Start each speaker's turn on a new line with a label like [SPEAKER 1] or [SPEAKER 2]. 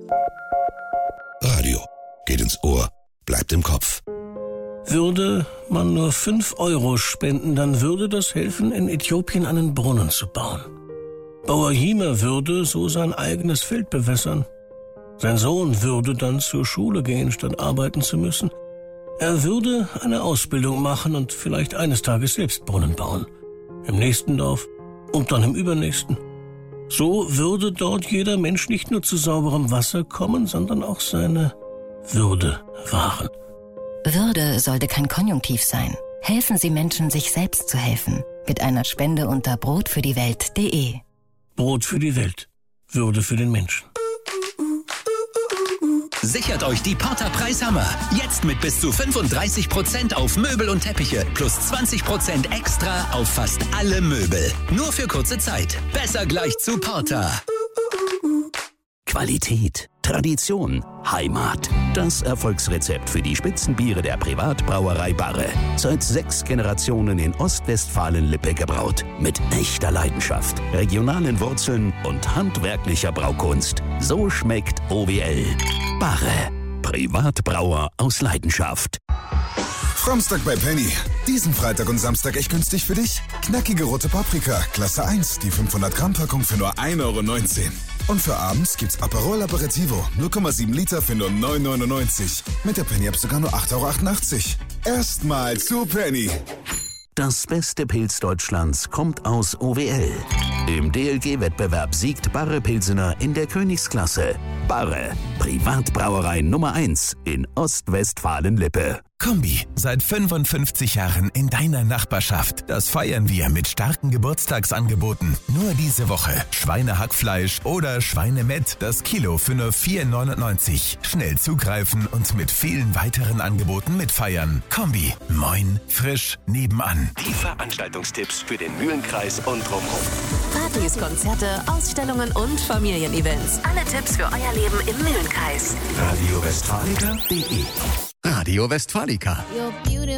[SPEAKER 1] Radio. Geht ins Ohr. Bleibt im Kopf.
[SPEAKER 2] Würde man nur 5 Euro spenden, dann würde das helfen, in Äthiopien einen Brunnen zu bauen. Bauer Hima würde so sein eigenes Feld bewässern. Sein Sohn würde dann zur Schule gehen, statt arbeiten zu müssen. Er würde eine Ausbildung machen und vielleicht eines Tages selbst Brunnen bauen. Im nächsten Dorf und dann im übernächsten. So würde dort jeder Mensch nicht nur zu sauberem Wasser kommen, sondern auch seine Würde wahren.
[SPEAKER 3] Würde sollte kein Konjunktiv sein. Helfen Sie Menschen, sich selbst zu helfen. Mit einer Spende unter brotfürdiewelt.de.
[SPEAKER 2] Brot für die Welt. Würde für den Menschen.
[SPEAKER 4] Sichert euch die Porter Preishammer. Jetzt mit bis zu 35% auf Möbel und Teppiche plus 20% extra auf fast alle Möbel. Nur für kurze Zeit. Besser gleich zu Porter.
[SPEAKER 5] Qualität, Tradition, Heimat. Das Erfolgsrezept für die Spitzenbiere der Privatbrauerei Barre. Seit 6 Generationen in Ostwestfalen-Lippe gebraut. Mit echter Leidenschaft, regionalen Wurzeln und handwerklicher Braukunst. So schmeckt OWL. Barre. Privatbrauer aus Leidenschaft.
[SPEAKER 6] Samstag bei Penny. Diesen Freitag und Samstag echt günstig für dich. Knackige rote Paprika, Klasse 1, die 500 Gramm Packung für nur 1,19 Euro. Und für abends gibt's Aperol Aperitivo, 0,7 Liter für nur 9,99 €. Mit der Penny-App sogar nur 8,88 €. Erstmal zu Penny.
[SPEAKER 5] Das beste Pilz Deutschlands kommt aus OWL. Im DLG-Wettbewerb siegt Barre Pilsener in der Königsklasse. Barre, Privatbrauerei Nummer 1 in Ostwestfalen-Lippe.
[SPEAKER 7] Kombi, seit 55 Jahren in deiner Nachbarschaft. Das feiern wir mit starken Geburtstagsangeboten. Nur diese Woche Schweinehackfleisch oder Schweinemett, das Kilo für nur 4,99 €. Schnell zugreifen und mit vielen weiteren Angeboten mitfeiern. Kombi, moin, frisch, nebenan.
[SPEAKER 8] Die Veranstaltungstipps für den Mühlenkreis und drumherum.
[SPEAKER 9] Partys, Konzerte, Ausstellungen und Familienevents. Alle Tipps für euer Leben im Mühlenkreis.
[SPEAKER 8] Radio Westfalica.de
[SPEAKER 10] Radio Westfalica.